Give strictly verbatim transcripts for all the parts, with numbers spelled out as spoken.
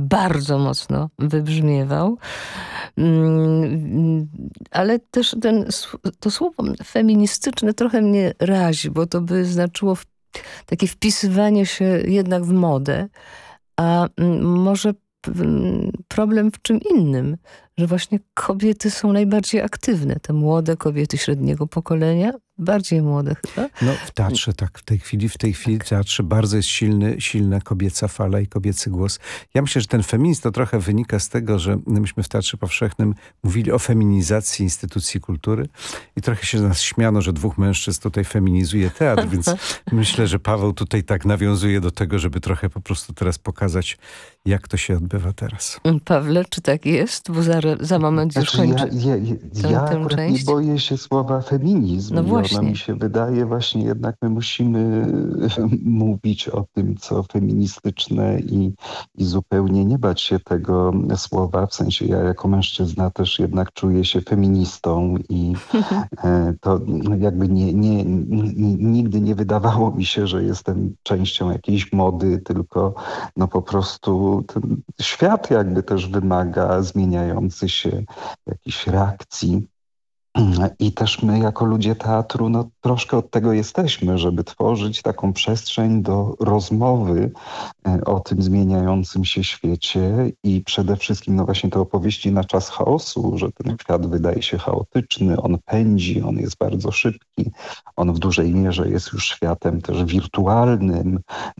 bardzo mocno wybrzmiewał. Mm, Ale też ten, to słowo feministyczne trochę mnie razi, bo to by znaczyło w- takie wpisywanie się jednak w modę, a mm, może p- mm, problem w czym innym, że właśnie kobiety są najbardziej aktywne, te młode kobiety średniego pokolenia, bardziej młode chyba. No w teatrze tak, w tej chwili, w tej chwili w teatrze bardzo jest silny, silna kobieca fala i kobiecy głos. Ja myślę, że ten feminizm to trochę wynika z tego, że myśmy w Teatrze Powszechnym mówili o feminizacji instytucji kultury i trochę się z nas śmiano, że dwóch mężczyzn tutaj feminizuje teatr, więc myślę, że Paweł tutaj tak nawiązuje do tego, żeby trochę po prostu teraz pokazać, jak to się odbywa teraz. Pawle, czy tak jest? Bo za, za moment już Znaczy, ja, kończy ja, ja, tę, ja tę akurat nie część. boję się słowa feminizm No i ona właśnie. mi się wydaje właśnie jednak my musimy mówić o tym, co feministyczne i, i zupełnie nie bać się tego słowa. W sensie ja jako mężczyzna też jednak czuję się feministą i e, to jakby nie, nie, nie, nigdy nie wydawało mi się, że jestem częścią jakiejś mody, tylko no po prostu ten świat jakby też wymaga zmieniający się jakichś reakcji. I też my jako ludzie teatru no, troszkę od tego jesteśmy, żeby tworzyć taką przestrzeń do rozmowy e, o tym zmieniającym się świecie i przede wszystkim no właśnie te opowieści na czas chaosu, że ten świat wydaje się chaotyczny, on pędzi, on jest bardzo szybki, on w dużej mierze jest już światem też wirtualnym,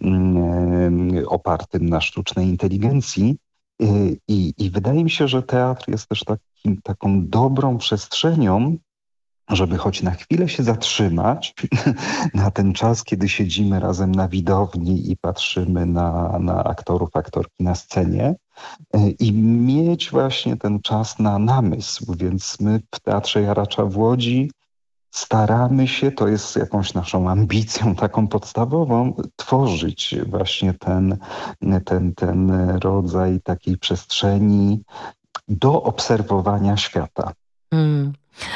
mm, e, opartym na sztucznej inteligencji. Y, I, I wydaje mi się, że teatr jest też takim, taką dobrą przestrzenią, żeby choć na chwilę się zatrzymać na ten czas, kiedy siedzimy razem na widowni i patrzymy na, na aktorów, aktorki na scenie y, i mieć właśnie ten czas na namysł. Więc my w Teatrze Jaracza w Łodzi staramy się, to jest jakąś naszą ambicją taką podstawową, tworzyć właśnie ten, ten, ten rodzaj takiej przestrzeni do obserwowania świata. Mm.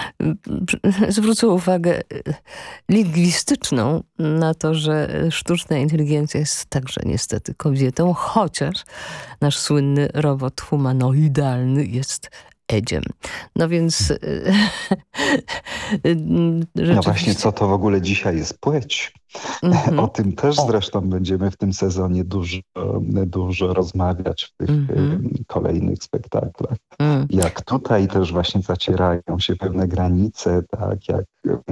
Zwrócę uwagę lingwistyczną na to, że sztuczna inteligencja jest także niestety kobietą, chociaż nasz słynny robot humanoidalny jest Edziem. No więc No właśnie, co to w ogóle dzisiaj jest płeć? Mm-hmm. O tym też zresztą będziemy w tym sezonie dużo, dużo rozmawiać w tych mm-hmm. kolejnych spektaklach. Mm. Jak tutaj też właśnie zacierają się pewne granice, tak jak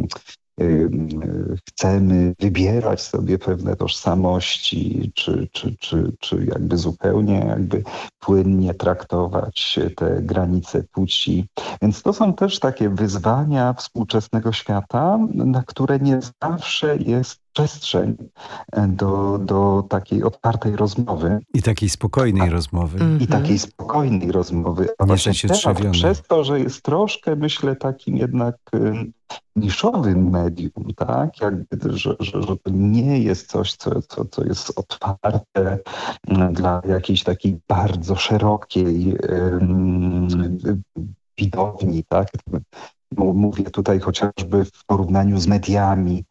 chcemy wybierać sobie pewne tożsamości, czy, czy, czy, czy jakby zupełnie jakby płynnie traktować te granice płci. Więc to są też takie wyzwania współczesnego świata, na które nie zawsze jest przestrzeń do, do takiej otwartej rozmowy. I takiej spokojnej A, rozmowy. I takiej spokojnej rozmowy. A właśnie teatr, przez to, że jest troszkę, myślę, takim jednak niszowym medium, tak? Jakby, że, że, że to nie jest coś, co, co, co jest otwarte dla jakiejś takiej bardzo szerokiej um, widowni, tak? Mówię tutaj chociażby w porównaniu z mediami,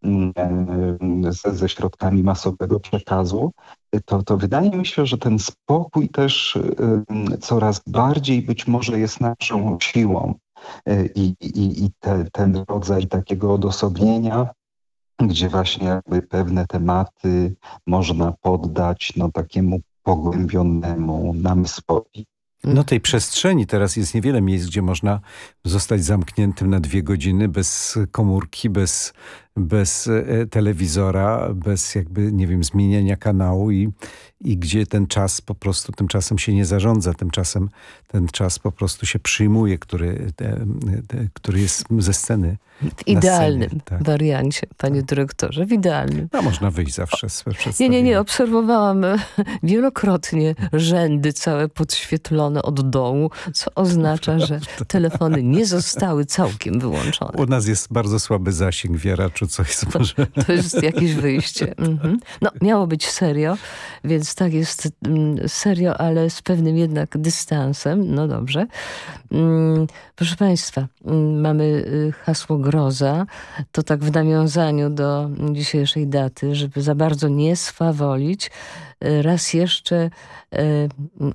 ze, ze środkami masowego przekazu, to, to wydaje mi się, że ten spokój też coraz bardziej być może jest naszą siłą. I, i, i te, ten rodzaj takiego odosobnienia, gdzie właśnie jakby pewne tematy można poddać no, takiemu pogłębionemu namysłowi. No tej przestrzeni teraz jest niewiele miejsc, gdzie można zostać zamkniętym na dwie godziny bez komórki, bez, bez e, telewizora, bez jakby, nie wiem, zmieniania kanału i, i gdzie ten czas po prostu, tym czasem się nie zarządza, tymczasem ten czas po prostu się przyjmuje, który, te, te, który jest ze sceny. W idealnym scenie, tak. wariancie, panie tak. dyrektorze, w idealnym. A można wyjść zawsze z przedstawienia. Nie, nie, nie, obserwowałam wielokrotnie rzędy całe podświetlone od dołu, co oznacza, że telefony nie zostały całkiem wyłączone. U nas jest bardzo słaby zasięg w Jaraczu, co jest może... To jest jakieś wyjście. Mhm. No, miało być serio, więc tak jest serio, ale z pewnym jednak dystansem. No dobrze. Proszę państwa, mamy hasło groza. To tak w nawiązaniu do dzisiejszej daty, żeby za bardzo nie swawolić. Raz jeszcze